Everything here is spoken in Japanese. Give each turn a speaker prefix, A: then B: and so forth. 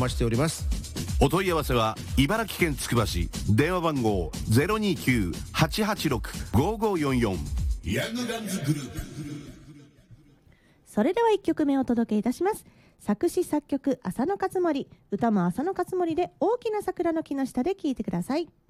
A: 待ちしております。
B: お問い合わせは茨城県つくば市、電話番号 029-886-5544。 ヤングガンズグループ。
C: それでは1曲目をお届けいたします。作詞作曲浅野勝森、歌も浅野勝森で大きな桜の木の下で聴いてください。